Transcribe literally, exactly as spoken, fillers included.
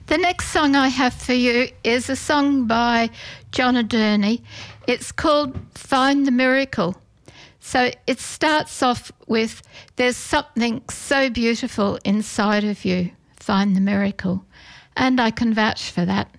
The next song I have for you is a song by John Aderney. It's called Find the Miracle. So it starts off with, there's something so beautiful inside of you, find the miracle. And I can vouch for that.